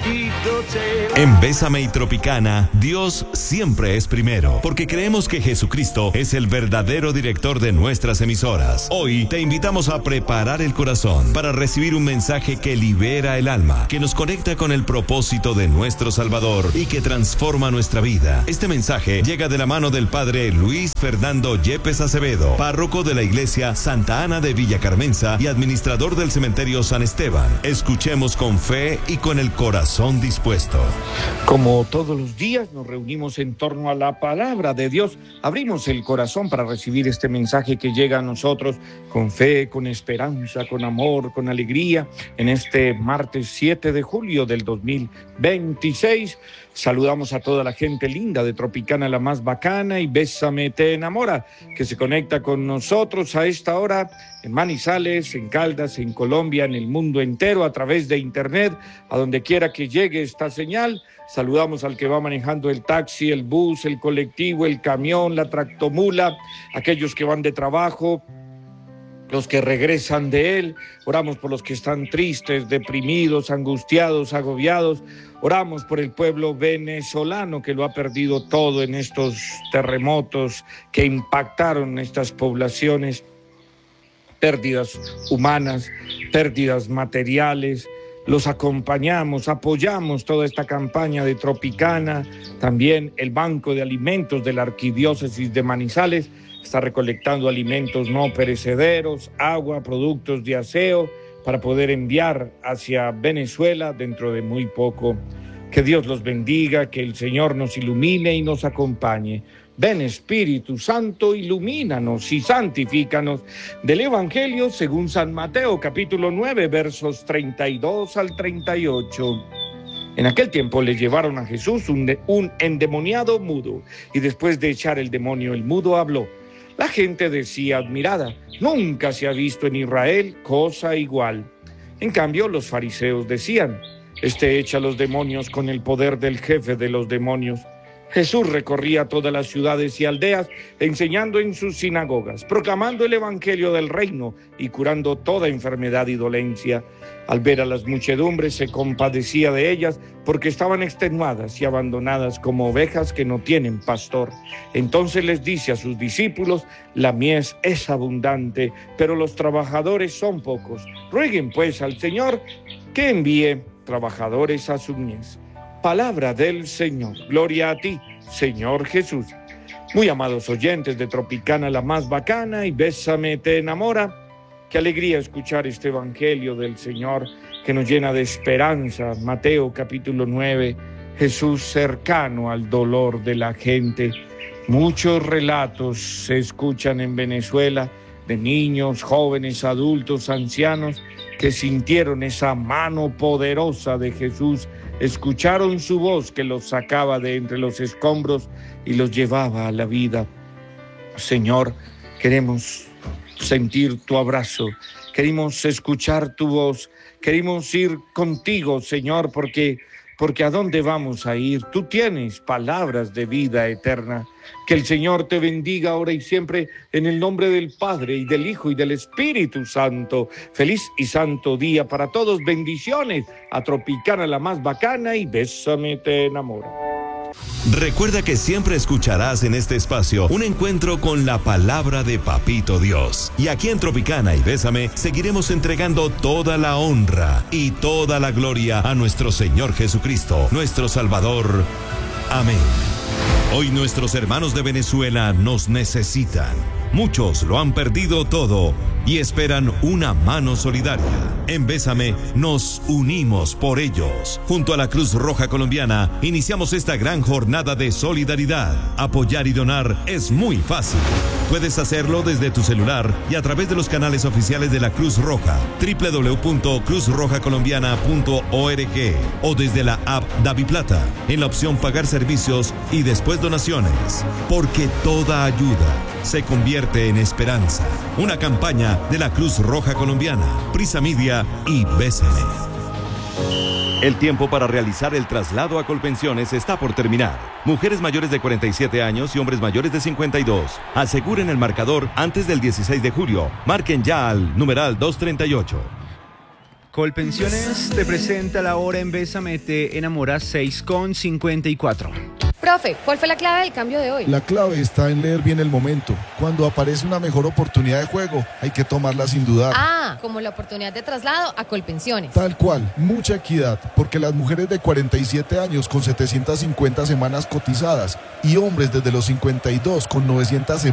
En Bésame y Tropicana, Dios siempre es primero, porque creemos que Jesucristo es el verdadero director de nuestras emisoras. Hoy te invitamos a preparar el corazón para recibir un mensaje que libera el alma, que nos conecta con el propósito de nuestro Salvador y que transforma nuestra vida. Este mensaje llega de la mano del Padre Luis Fernando Yepes Acevedo, párroco de la Iglesia Santa Ana de Villa Carmenza y administrador del Cementerio San Esteban. Escuchemos con fe y con el corazón dispuesto. Como todos los días nos reunimos en torno a la palabra de Dios, abrimos el corazón para recibir este mensaje que llega a nosotros con fe, con esperanza, con amor, con alegría, en este martes 7 de julio del 2026. Saludamos a toda la gente linda de Tropicana la más bacana y Bésame te enamora, que se conecta con nosotros a esta hora en Manizales, en Caldas, en Colombia, en el mundo entero, a través de internet, a donde quiera que llegue esta señal. Saludamos al que va manejando el taxi, el bus, el colectivo, el camión, la tractomula, aquellos que van de trabajo, los que regresan de él. Oramos por los que están tristes, deprimidos, angustiados, agobiados. Oramos por el pueblo venezolano que lo ha perdido todo en estos terremotos que impactaron estas poblaciones. Pérdidas humanas, pérdidas materiales. Los acompañamos, apoyamos toda esta campaña de Tropicana. También el Banco de Alimentos de la Arquidiócesis de Manizales está recolectando alimentos no perecederos, agua, productos de aseo, para poder enviar hacia Venezuela dentro de muy poco. Que Dios los bendiga, que el Señor nos ilumine y nos acompañe. Ven Espíritu Santo, ilumínanos y santifícanos. Del Evangelio según San Mateo, capítulo 9, versos 32 al 38. En aquel tiempo le llevaron a Jesús un endemoniado mudo, y después de echar el demonio, el mudo habló. La gente decía admirada, nunca se ha visto en Israel cosa igual. En cambio, los fariseos decían, este echa los demonios con el poder del jefe de los demonios. Jesús recorría todas las ciudades y aldeas, enseñando en sus sinagogas, proclamando el evangelio del reino y curando toda enfermedad y dolencia. Al ver a las muchedumbres se compadecía de ellas, porque estaban extenuadas y abandonadas como ovejas que no tienen pastor. Entonces les dice a sus discípulos, la mies es abundante, pero los trabajadores son pocos. Rueguen pues al Señor que envíe trabajadores a su mies. Palabra del Señor. Gloria a ti, Señor Jesús. Muy amados oyentes de Tropicana la más bacana y Bésame te enamora. Qué alegría escuchar este evangelio del Señor que nos llena de esperanza. Mateo capítulo 9, Jesús cercano al dolor de la gente. Muchos relatos se escuchan en Venezuela de niños, jóvenes, adultos, ancianos que sintieron esa mano poderosa de Jesús, escucharon su voz que los sacaba de entre los escombros y los llevaba a la vida. Señor, queremos sentir tu abrazo, queremos escuchar tu voz, queremos ir contigo, Señor, porque ¿a dónde vamos a ir? Tú tienes palabras de vida eterna. Que el Señor te bendiga ahora y siempre en el nombre del Padre y del Hijo y del Espíritu Santo. Feliz y santo día para todos. Bendiciones a Tropicana la más bacana y Bésame te enamora. Recuerda que siempre escucharás en este espacio un encuentro con la palabra de Papito Dios. Y aquí en Tropicana y Bésame seguiremos entregando toda la honra y toda la gloria a nuestro Señor Jesucristo, nuestro Salvador. Amén. Hoy nuestros hermanos de Venezuela nos necesitan. Muchos lo han perdido todo y esperan una mano solidaria. En Bésame nos unimos por ellos. Junto a la Cruz Roja Colombiana iniciamos esta gran jornada de solidaridad. Apoyar y donar es muy fácil. Puedes hacerlo desde tu celular y a través de los canales oficiales de la Cruz Roja, www.cruzrojacolombiana.org o desde la app DaviPlata, en la opción Pagar Servicios y después Donaciones. Porque toda ayuda se convierte en esperanza. Una campaña de la Cruz Roja Colombiana, Prisa Media y Bésame. El tiempo para realizar el traslado a Colpensiones está por terminar. Mujeres mayores de 47 años y hombres mayores de 52. Aseguren el marcador antes del 16 de julio. Marquen ya al numeral 238. Colpensiones te presenta la hora en Bésame te enamora 6:54. Profe, ¿cuál fue la clave del cambio de hoy? La clave está en leer bien el momento. Cuando aparece una mejor oportunidad de juego, hay que tomarla sin dudar. Ah, como la oportunidad de traslado a Colpensiones. Tal cual, mucha equidad, porque las mujeres de 47 años con 750 semanas cotizadas y hombres desde los 52 con 900 semanas